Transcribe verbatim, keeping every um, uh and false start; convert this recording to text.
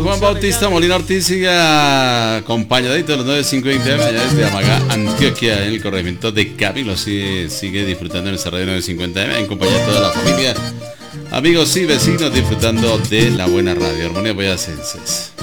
Juan Bautista Molina Ortiz siga acompañadito de los nueve cincuenta allá desde Amagá, Antioquia, en el corregimiento de Camilo. Sigue, sigue disfrutando en esta radio nueve cincuenta en compañía de toda la familia, amigos y vecinos, disfrutando de la buena radio Armonía Boyacenses.